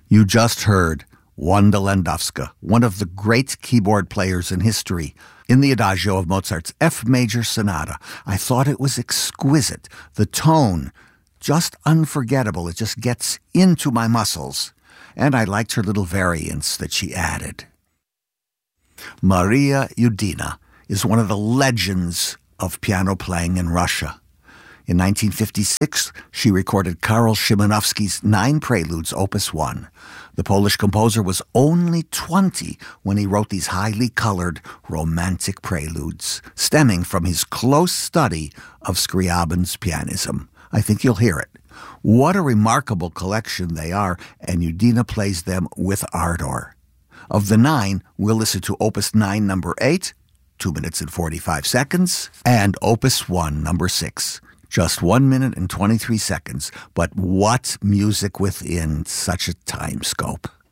You just heard Wanda Landowska, one of the great keyboard players in history, in the Adagio of Mozart's F major sonata. I thought it was exquisite. The tone, just unforgettable. It just gets into my muscles. And I liked her little variants that she added. Maria Yudina is one of the legends of piano playing in Russia. In 1956, she recorded Karol Szymanowski's 9 Preludes, Opus 1. The Polish composer was only 20 when he wrote these highly colored, romantic preludes, stemming from his close study of Scriabin's pianism. I think you'll hear it. What a remarkable collection they are, and Yudina plays them with ardor. Of the 9, we'll listen to Opus 9, number 8, 2 minutes and 45 seconds, and Opus 1, number 6. Just 1 minute and 23 seconds, but what music within such a time scope.